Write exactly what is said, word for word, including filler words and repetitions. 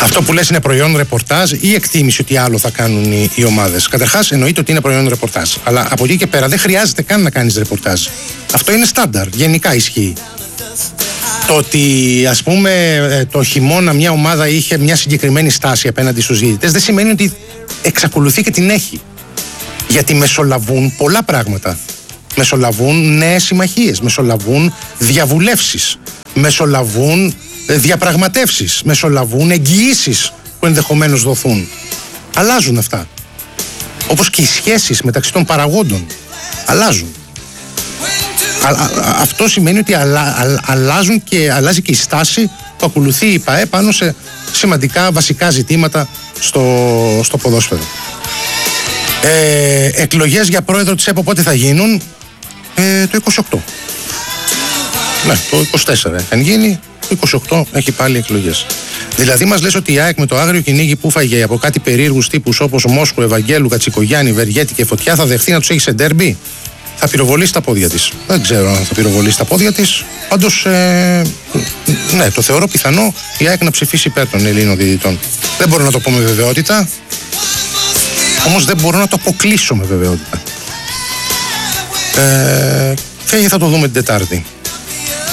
Αυτό που λες είναι προϊόν ρεπορτάζ ή εκτίμηση ότι άλλο θα κάνουν οι, οι ομάδες? Καταρχάς, εννοείται ότι είναι προϊόν ρεπορτάζ. Αλλά από εκεί και πέρα δεν χρειάζεται καν να κάνεις ρεπορτάζ. Αυτό είναι στάνταρ, γενικά ισχύει. Το ότι, ας πούμε, το χειμώνα μια ομάδα είχε μια συγκεκριμένη στάση απέναντι στους διαιτητές δεν σημαίνει ότι εξακολουθεί και την έχει. Γιατί μεσολαβούν πολλά πράγματα. Μεσολαβούν νέες συμμαχίες, μεσολαβούν διαβουλεύσεις, μεσολαβούν διαπραγματεύσεις, μεσολαβούν εγγυήσεις που ενδεχομένως δοθούν. Αλλάζουν αυτά. Όπως και οι σχέσεις μεταξύ των παραγόντων αλλάζουν. Α, α, αυτό σημαίνει ότι αλλα, α, αλλάζουν και, αλλάζει και η στάση που ακολουθεί η ΠΑΕ πάνω σε σημαντικά βασικά ζητήματα στο, στο ποδόσφαιρο. Ε, εκλογές για πρόεδρο της ΕΠΟ πότε θα γίνουν? Ε, το είκοσι οκτώ. Ναι, το είκοσι τέσσερα αν γίνει, το είκοσι οκτώ έχει πάλι εκλογές. Δηλαδή μας λες ότι η ΑΕΚ με το άγριο κυνήγι που φάγε από κάτι περίεργους τύπους όπως Μόσκου, Ευαγγέλου, Κατσικογιάννη, Βεργέτη και Φωτιά θα δεχθεί να τους έχει σε ντέρμπι? Θα πυροβολήσει τα πόδια της. Δεν ξέρω αν θα πυροβολήσει τα πόδια της. Πάντως, ε, ναι, το θεωρώ πιθανό η ΑΕΚ να ψηφίσει υπέρ των Ελλήνων διαιτητών. Δεν μπορώ να το πω με βεβαιότητα, όμως δεν μπορώ να το αποκλείσω με βεβαιότητα. Ε, και θα το δούμε την Τετάρτη.